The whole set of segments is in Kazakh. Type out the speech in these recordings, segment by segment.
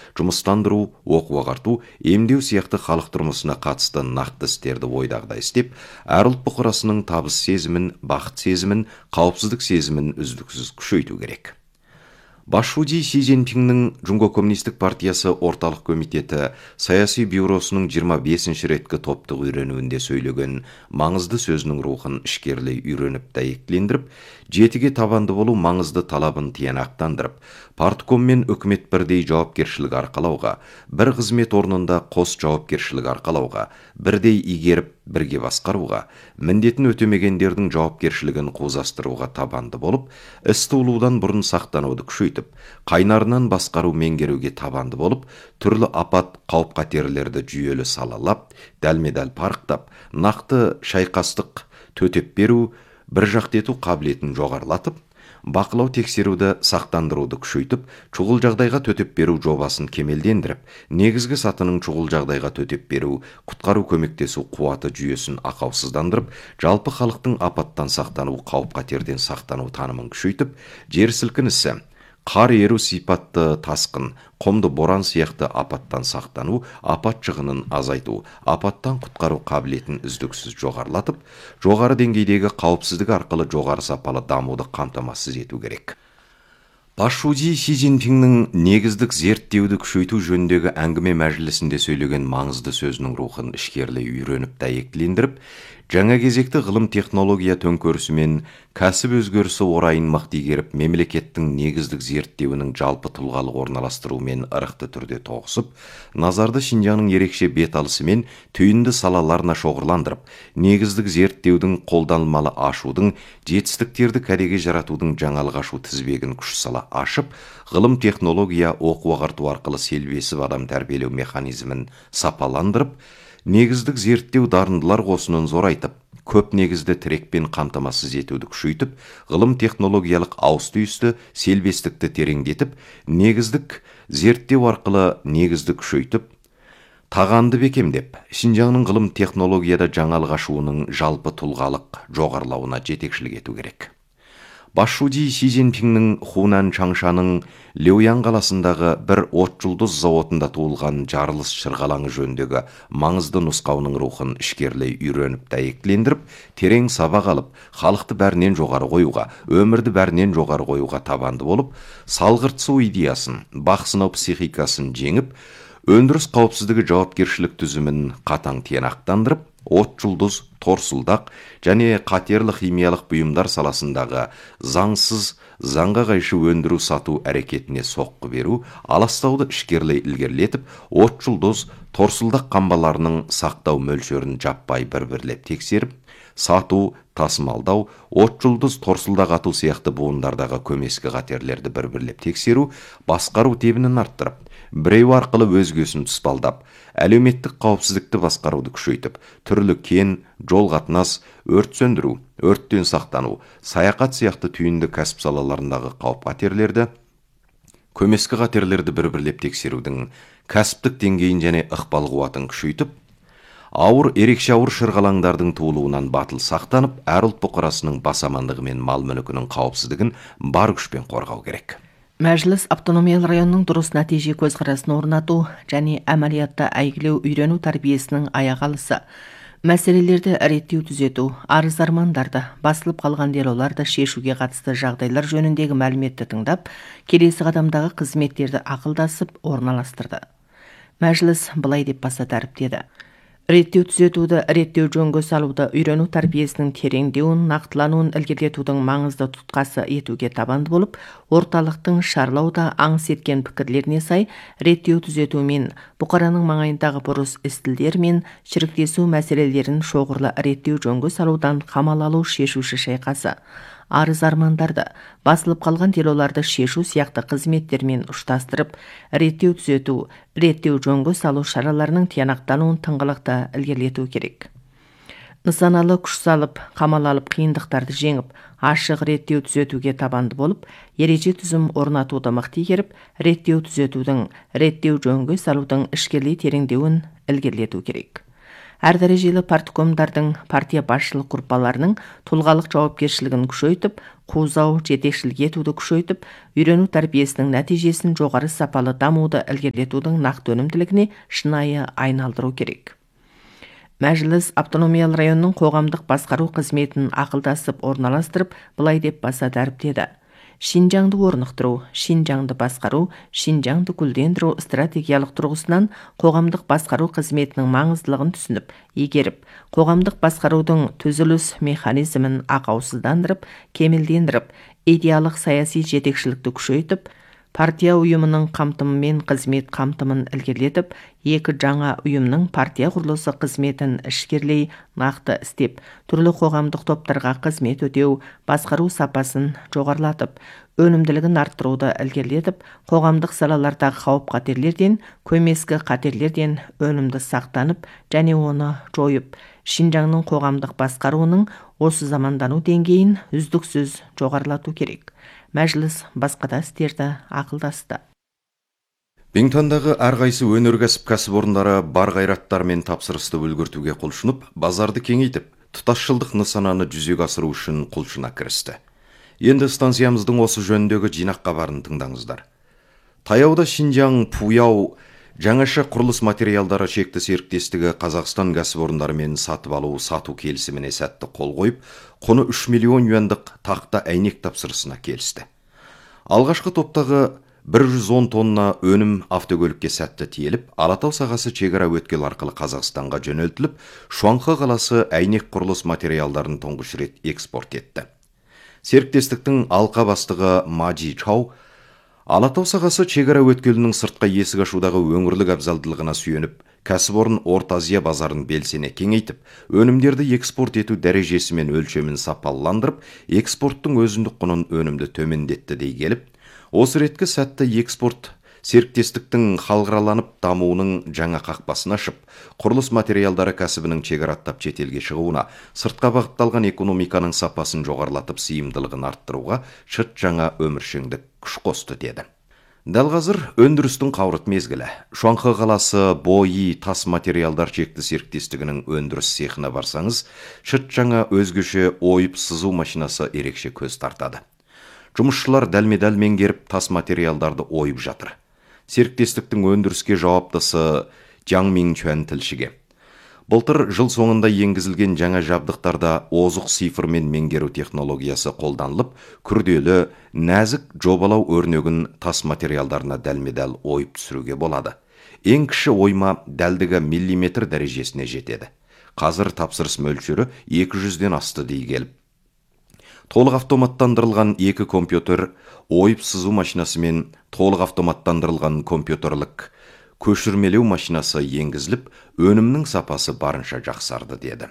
жұмыстандыру, оқу-ағарту, емдеу сияқты халық тұрмысына қатысты нақты істерді ойдағыдай істеп, әр ұлт бұқарасының табыс сезімін, бақыт сезімін, қауіпсіздік сезімін үздіксіз күшейту керек. Басшуди Си Цзиньпиннің Джунго Коммунистік партиясы орталық комитеті саяси бюросының 25-ші реткі топтық үйренуінде сөйлеген маңызды сөзінің рухын ішкерлей үйреніп дәйектілендіріп, жетіге табанды болу маңызды талабын тиянақтандырып, партком мен үкімет бірдей жауапкершілік арқалауға, бір қызмет орнында қос жауапкершілік арқалауға, бірдей игеріп, бірге басқаруға, міндетін өтемегендердің жауапкершілігін қозастыруға табанды болып, іс туылудан бұрын сақтануды күшейтіп, қайнарынан басқару меңгеруге табанды болып, түрлі апат, қауіп-қатерлерді жүйелі салалап, дәлме-дәл парықтап, нақты шайқастық төтеп беру, бір жақты ету қабілетін жоғарылатып, бақылау тексеруді сақтандыруды күшейтіп, шұғыл жағдайға төтеп беру жобасын кемелдендіріп, негізгі сатының шұғыл жағдайға төтеп беру, құтқару көмектесу қуаты жүйесін ақаусыздандырып, жалпы халықтың апаттан сақтану, қауіп-қатерден сақтану танымын күшейтіп, жер сілкінісі, қар еру сипатты тасқын, құмды боран сияқты апаттан сақтану, апат шығынын азайту, апаттан құтқару қабілетін үздіксіз жоғарылатып, жоғары деңгейдегі қауіпсіздік арқылы жоғары сапалы дамуды қамтамасыз ету керек. Басшуди Си Цзиньпиннің негіздік зерттеуді күшейту жөніндегі әңгіме мәжілісінде сөйлеген маңызды сөзінің рухын ішкерлей үйреніп дәйектілендіріп, жаңа кезекті ғылым технология төңкерісі мен кәсіп өзгерісі орайын мықты игеріп, мемлекеттің негіздік зерттеуінің жалпы тұлғалық орналастыруымен ырықты түрде тоғысып, назарды Шинжаңның ерекше беталысы мен түйінді салаларына шоғырландырып, негіздік зерттеудің қолданылмалы ашудың, жетістіктерді кәдеге жаратудың жаңалық ашу тізбегін күш сала ашып, ғылым технология оқу-ағарту арқылы селбесіп адам тәрбиелеу механизмін сапаландырып, негіздік зерттеу дарындылар қосынын зорайтып, көп негізді тірекпен қамтамасыз етуді күшейтіп, ғылым технологиялық ауыс-түйісті селбестікті тереңдетіп, негіздік зерттеу арқылы негізді күшейтіп, тағанды бекемдеп, Шинжаңның ғылым технологияда жаңалық ашуының жалпы тұлғалық жоғарылауына жетекшілік ету керек. Басшуди Си Цзиньпиннің Хунан Чаңшаның Леуян қаласындағы бір от жұлдыз зауытында туылған жарылыс шырғалаңы жөніндегі маңызды нұсқауының рухын ішкерлей үйреніп дәйектілендіріп, терең сабақ алып, халықты бәрінен жоғары қоюға, өмірді бәрінен жоғары қоюға табанды болып, салғыртысу идеясын, бақ сынау психикасын жеңіп, өндіріс қауіпсіздігі жауапкершілік түзімін қатаң тиянақтандырып, от жұлдыз, торсылдақ және қатерлі химиялық бұйымдар саласындағы заңсыз, заңға қайшы өндіру сату әрекетіне соққы беру, аластауды ішкерлей ілгерілетіп, от жұлдыз, торсылдақ қамбаларының сақтау мөлшерін жаппай бір-бірлеп тексеріп, сату, тасымалдау, от жұлдыз, торсылдақ ату сияқты буындардағы көмескі қатерлерді бір-бірлеп тексеру, басқару тебінін арттырып, біреу арқылы өзгесін тұспалдап, әлеуметтік қауіпсіздікті басқаруды күшейтіп, түрлі кен, жол қатынас, өрт сөндіру, өрттен сақтану, саяхат сияқты түйінді кәсіп салаларындағы қауіп-қатерлерді, көмескі қатерлерді бір-бірлеп тексерудің кәсіптік деңгейін және ықпал қуатын күшейтіп, ерекше ауыр шырғалаңдардың туылуынан батыл сақтанып, әр ұлт бұқарасының бас амандығы мен мал мүлкінің қауіпсіздігін бар күшпен қорғау керек. Мәжіліс автономиялы районның дұрыс нәтиже көзқарасын орнату және әмәлиятта әйгілеу үйрену тәрбиесінің аяқалысы, мәселелерді реттеу түзету, арыз-армандарды, басылып қалған делоларды шешуге қатысты жағдайлар жөніндегі мәліметті тыңдап, келесі қадамдағы қызметтерді ақылдасып орналастырды. Мәжіліс былай деп баса дәріптеді. Реттеу түзетуді, реттеу жөнге салуды, үйрену тәрбиесінің тереңдеуін, нақтылануын ілгерілетудің маңызды тұтқасы етуге табанды болып, орталықтың шарлауда аңыс еткен пікірлеріне сай, реттеу түзету мен бұқараның маңайындағы бұрыс істілдер мен шіріктесу мәселелерін шоғырлы реттеу жөнге салудан қамал алу шешуші шайқасы, арыз-армандарды, басылып қалған делоларды шешу сияқты қызметтермен ұштастырып, реттеу түзету, реттеу жөнге салу шараларының тиянақтануын тыңғылықты ілгерілету керек. Нысаналы күш салып, қамал алып, қиындықтарды жеңіп, ашық реттеу түзетуге табанды болып, ереже түзім орнатуды мықты игеріп, реттеу түзетудің, реттеу жөнге салудың ішкерлей тереңдеуін ілгерілету керек. Әр дәрежелі парткомдардың партия басшылық группаларының тұлғалық жауапкершілігін күшейтіп, қуызау жетекшілік етуді күшейтіп, үйрену тәрбиесінің нәтижесін жоғары сапалы дамуды ілгерілетудің нақты өнімділігіне шынайы айналдыру керек. Мәжіліс автономиялы районның қоғамдық басқару қызметін ақылдасып орналастырып, былай деп баса дәріптеді. Шинжаңды орнықтыру, Шинжаңды басқару, Шинжаңды гүлдендіру стратегиялық тұрғысынан қоғамдық басқару қызметінің маңыздылығын түсініп, игеріп, қоғамдық басқарудың түзіліс механизмін ақаусыздандырып, кемелдендіріп, идеялық саяси жетекшілікті күшейтіп, партия ұйымының қамтымымен қызмет қамтымын ілгерілетіп, екі жаңа ұйымның партия құрылысы қызметін ішкерлей нақты істеп, түрлі қоғамдық топтарға қызмет өтеу, басқару сапасын жоғарылатып, өнімділігін арттыруды ілгерілетіп, қоғамдық салалардағы қауіп-қатерлерден, көмескі қатерлерден өнімді сақтанып, және оны жойып, Шинжаңның қоғамдық басқаруының осы замандану деңгейін үздіксіз жоғарылату керек. Мәжіліс басқа да істерді ақылдасты. Бингтондағы әрқайсы өнеркәсіп кәсіпорындары бар қайраттарымен тапсырысты үлгертуге құлшынып, базарды кеңейтіп, тұтасшылдық нысананы жүзеге асыру үшін құлшына кірісті. Енді станциямыздың осы жөніндегі жинақ хабарын тыңдаңыздар. Таяуда Шинжаң Пуяу жаңаша құрылыс материалдары шекті серіктестігі Қазақстан кәсіпорындарымен сатып алу сату келісіміне сәтті қол қойып, құны 3 миллион юандық тақта әйнек тапсырысына келісті. Алғашқы топтағы 110 тонна өнім автокөлікке сәтті тиеліп, Алатау сағасы шекара өткел арқылы Қазақстанға жөнелтіліп, Шуанхэ қаласы әйнек құрылыс материалдарын тұңғыш рет экспорт етті. Серіктестіктің алқа бастығы Маджи Чау Алатау сағасы шекара өткелінің сыртқа есік ашудағы өңірлік абзалдылығына сүйеніп, кәсіпорын Орта Азия базарын белсене кеңейтіп, өнімдерді экспорт ету дәрежесі мен өлшемін сапаландырып, экспорттың өзіндік құнын өнімді төмендетті дей келіп, осы реткі сәтті экспорт серіктестіктің халықараланып дамуының жаңа қақпасын ашып, құрылыс материалдары кәсібінің шекараттап шетелге шығуына, сыртқа бағытталған экономиканың сапасын жоғарылатып, сыйымдылығын арттыруға шырт жаңа өміршеңдік күш қосты деді. Дәл қазір өндірістің қауырт мезгілі. Шуанхэ қаласы Бойи тас материалдар шекті серіктестігінің өндіріс цехына барсаңыз, шырт жаңа өзгеше ойып сызу машинасы ерекше көз тартады. Жұмысшылар дәлме-дәл меңгеріп тас материалдарды ойып жатыр. Серіктестіктің өндіріске жауаптысы Жаң Минчуан тілшіге. Былтыр жыл соңында енгізілген жаңа жабдықтарда озық цифрмен меңгеру технологиясы қолданылып, күрделі, нәзік жобалау өрнегін тас материалдарына дәлме-дәл ойып түсіруге болады. Ең кіші ойма дәлдігі миллиметр дәрежесіне жетеді. Қазір тапсырыс мөлшері 200-ден асты дей келіп. Толық автоматтандырылған екі компьютер, ойып сызу машинасы мен толық автоматтандырылған компьютерлік көшірмелеу машинасы енгізіліп, өнімнің сапасы барынша жақсарды деді.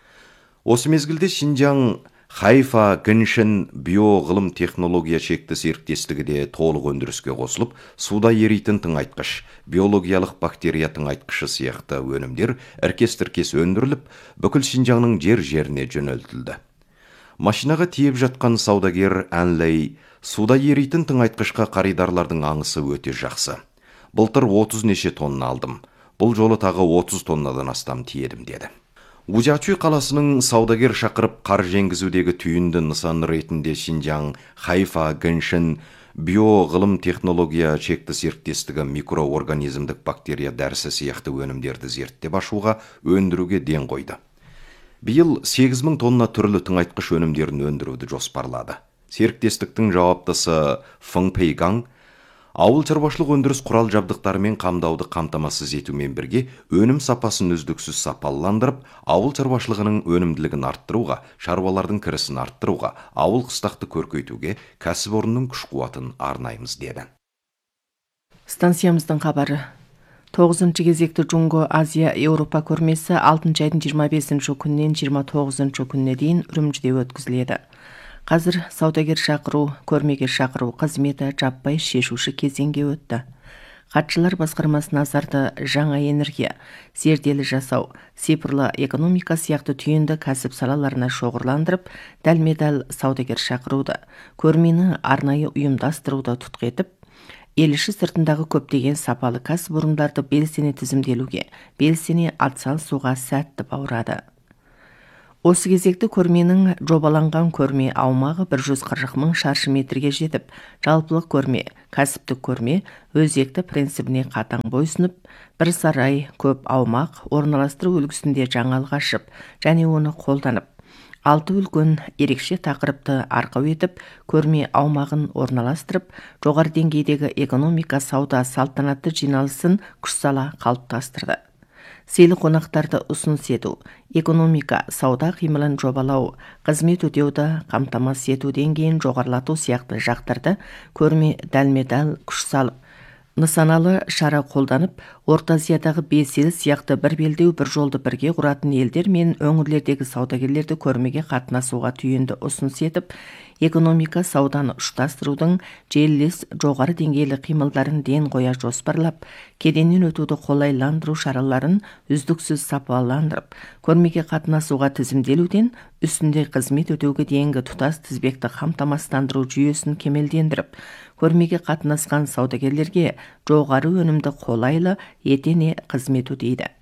Осы мезгілде Шинжаң Хайфа Гіншін биоғылым технология шекті серіктестігі де толық өндіріске қосылып, суда еритін тыңайтқыш, биологиялық бактерия тыңайтқышы сияқты өнімдер іркес-тіркес өндіріліп, бүкіл Шинжаңның жер-жеріне жөнелтілді. Машинаға тиеп жатқан саудагер Әнлей суда еритін тыңайтқышқа қаридарлардың аңысы өте жақсы. Былтыр 30 неше тонна алдым. Бұл жолы тағы 30 тоннадан астам тиедім деді. Ужачуй қаласының саудагер шақырып қар жеңгізудегі түйінді нысан ретінде Шинжаң Хайфа Гіншін биоғылым технология шекті серіктестігі микроорганизмдік бактерия дәрісі сияқты өнімдерді зерттеп ашуға, өндіруге ден қойды. Биыл 8000 тонна түрлі тыңайтқыш өнімдерін өндіруді жоспарлады. Серіктестіктің жауаптысы Фың Пейгаң ауыл шаруашылық өндіріс құрал жабдықтарымен қамдауды қамтамасыз етумен бірге өнім сапасын үздіксіз сапаландырып, ауыл шаруашылығының өнімділігін арттыруға, шаруалардың кірісін арттыруға, ауыл қыстақты көркейтуге кәсіпорынның күш-қуатын арнаймыз деді. Станциямыздың хабары. 9-шы кезекті Джунго Азия Еуропа көрмесі 6 айдың 25-ші күннен 29-ші күніне дейін Үрімжіде өткізіледі. Қазір саудагер шақыру, көрмеге шақыру қызметі жаппай шешуші кезеңге өтті. Хатшылар басқармасы назарды жаңа энергия, зерделі жасау, цифрлы экономика сияқты түйінді кәсіп салаларына шоғырландырып, дәлме-дәл саудагер шақыруды, көрмені арнайы ұйымдастыруды тұтқетіп, ел іші сыртындағы көптеген сапалы кәсіпорындарды белсене тізімделуге, белсене атсалысуға сәтті баурады. Осы кезекті көрменің жобаланған көрме аумағы 140 мың шаршы метрге жетіп, жалпылық көрме, кәсіптік көрме өзекті принцибіне қатаң бойсынып, бір сарай, көп аумақ орналастыру үлгісінде жаңалық ашып, және оны қолданып, 6 үлкен ерекше тақырыпты арқау етіп, көрме аумағын орналастырып, жоғары деңгейдегі экономика сауда салтанатты жиналысын күш сала қалыптастырды. Сыйлы қонақтарды ұсыныс ету, экономика, сауда қимылын жобалау, қызмет өтеуді қамтамасыз ету деңгейін жоғарылату сияқты жақтарды көрме дәлме-дәл күш салып, нысаналы шара қолданып, Орта Азиядағы 5 ел сияқты бір белдеу бір жолды бірге құратын елдер мен өңірлердегі саудагерлерді көрмеге қатынасуға түйінді ұсыныс етіп, экономика сауданы ұштастырудың желілес жоғары деңгейлі қимылдарын ден қоя жоспарлап, кеденнен өтуді қолайландыру шараларын үздіксіз сапаландырып, көрмеге қатынасуға тізімделуден үстінде қызмет өтеуге дейінгі тұтас тізбекті қамтамасыздандыру жүйесін кемелдендіріп, көрмеге қатынасқан саудагерлерге жоғары өнімді қолайлы етене қызмет өтейді.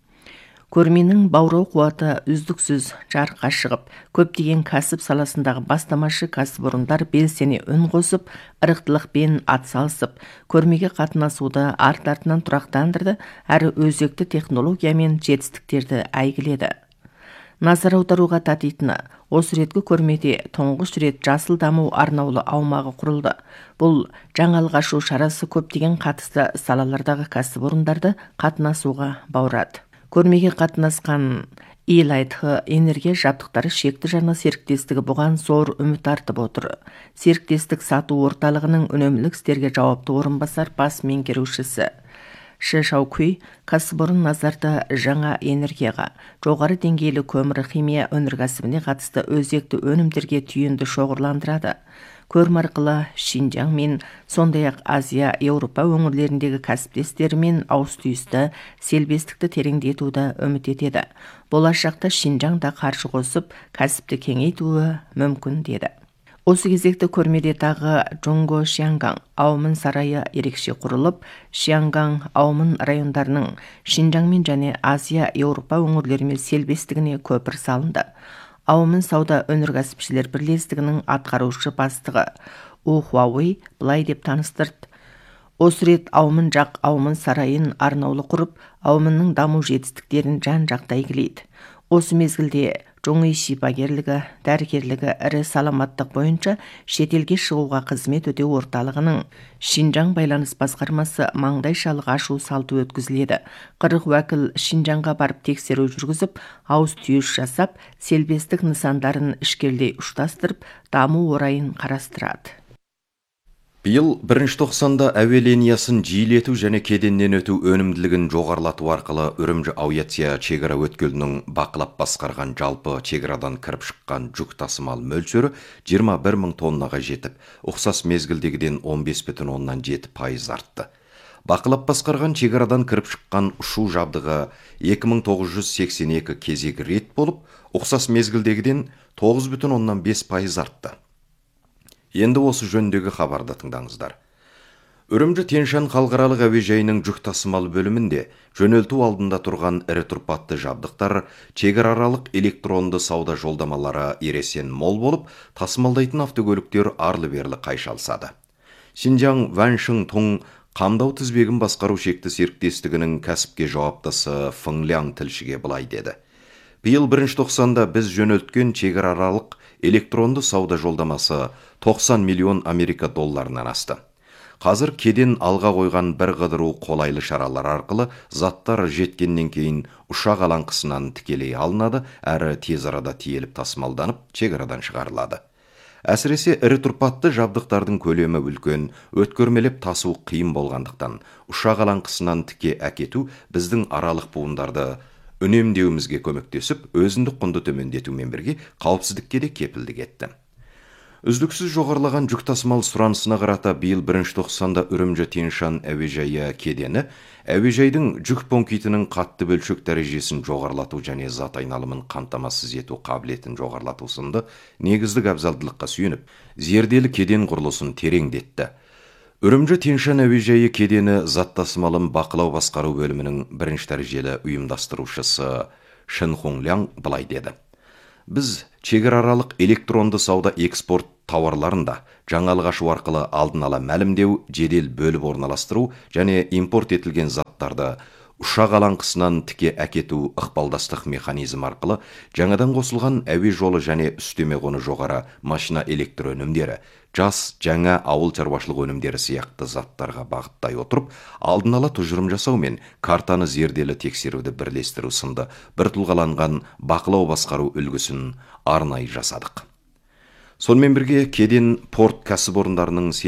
Көрменің баурау қуаты үздіксіз жарыққа шығып, көптеген кәсіп саласындағы бастамашы кәсіпорындар белсене үн қосып, ырықтылықпен атсалысып, көрмеге қатынасуды арт-артынан тұрақтандырды, әрі өзекті технология мен жетістіктерді әйгіледі. Назар аударуға татитыны, осы реткі көрмеде тұңғыш рет жасыл даму арнаулы аумағы құрылды. Бұл жаңалық ашу шарасы көптеген қатысты салалардағы кәсіпорындарды қатынасуға баурады. Көрмеге қатынасқан Илайтхы энергия жабдықтары шекті жаңа серіктестігі бұған зор үміт артып отыр. Серіктестік сату орталығының үнемлік істерге жауапты орынбасар бас меңгерушісі Ши Шаукуй кәсіпорын назарды жаңа энергияға, жоғары деңгейлі көмір химия өнеркәсібіне қатысты өзекті өнімдерге түйінді шоғырландырады. Көрме арқылы Шинжаң мен сондай-ақ Азия, Еуропа өңірлеріндегі кәсіптестерімен ауыс-түйісті, селбестікті тереңдетуді үміт етеді. Болашақта Шинжаңда қаржы қосып, кәсіпті кеңейтуі мүмкін деді. Осы кезекті көрмеде тағы Жоңго Шианган Аумын сарайы ерекше құрылып, Шианган Аумын райондарының Шинжаңмен және Азия, Еуропа өңірлерімен селбестігіне көпір салынды. Аумын сауда өнеркәсіпшілер бірлестігінің атқарушы бастығы У Хуауи былай деп таныстырды. Осы рет Аумын жақ Аумын сарайын арнаулы құрып, Аумынның даму жетістіктерін жан-жақты әйгілейді. Осы мезгілде жоңи шипагерлігі, дәрігерлігі, ірі саламаттық бойынша шетелге шығуға қызмет өтеу орталығының Шинжаң байланыс басқармасы маңдайшалық ашу салты өткізіледі. 40 уәкіл Шинжаңға барып тексеру жүргізіп, ауыз түйіс жасап, селбестік нысандарын ішкелдей ұштастырып, даму орайын қарастырады. Биыл 1-тоқсанда әуе линиясын жиілету және кеденнен өту өнімділігін жоғарылату арқылы Үрімжі Ауятия шекара өткелінің бақылап басқарған жалпы шекарадан кіріп шыққан жүк тасымал мөлшері 21 мың тоннаға жетіп, ұқсас мезгілдегіден 15,7% артты. Бақылап басқарған шекарадан кіріп шыққан ұшу жабдығы 2982 кезек рет болып, ұқсас мезгілдегіден 9,5% артты. Енді осы жөндегі хабарды тыңдаңыздар. Үрімжі Тянь-Шань халықаралық әуежайының жүк тасымал бөлімінде жөнелту алдында тұрған ірі тұрпатты жабдықтар, шекарааралық электронды сауда жолдамалары ересен мол болып, тасымалдайтын автокөліктер арлы-берлі қайшалысады. Шинжаң Ваншың Тұң қамдау тізбегін басқару шекті серіктестігінің кәсіпке жауаптысы Фыңлян тілшіге былай деді. Биыл 1-тоқсанда біз жөнелткен шекарааралық электронды сауда жолдамасы 90 миллион Америка долларынан асты. Қазір кеден алға қойған бір қыдыру қолайлы шаралар арқылы заттар жеткеннен кейін ұшақ алаңқысынан тікелей алынады, әрі тез арада тиеліп тасымалданып, шекарадан шығарылады. Әсіресе ірі тұрпатты жабдықтардың көлемі үлкен, өткөрмелеп тасу қиын болғандықтан, ұшақ алаңқысынан тіке әкету біздің аралық буындарды үнемдеуімізге көмектесіп, өзіндік құнды төмендетумен бірге қауіпсіздікке де кепілдік етті. Үздіксіз жоғарылаған жүк тасымал сұранысына қарата биыл 1-тоқсанда Үрімжі Тянь-Шань әуежайы кедені әуежайдың жүк пунктінің қатты бөлшек дәрежесін жоғарылату және зат айналымын қамтамасыз ету қабілетін жоғарылату сынды негіздік абзалдылыққа сүйеніп, зерделі кеден құрылысын тереңдетті. Үрімжі Тянь-Шань әуежайы кедені зат тасымалын бақылау басқару бөлімінің бірінші дәрежелі ұйымдастырушысы Шэн Хонгляң былай деді: біз шекарааралық электронды сауда экспорт тауарларында жаңалық ашу арқылы алдын ала мәлімдеу, жедел бөліп орналастыру және импорт етілген заттарды ұшақ алаңқысынан тіке әкету ықпалдастық механизм арқылы жаңадан қосылған әуе жолы және үстеме құны жоғары машина электр өнімдері, жас жаңа ауыл шаруашылық өнімдері сияқты заттарға бағыттай отырып, алдын ала тұжырым жасау мен картаны зерделі тексеруді бірлестіру сынды бір тұлғаланған бақылау басқару үлгісін арнайы жасадық. Сонымен бірге кеден порт кәсіпорындарының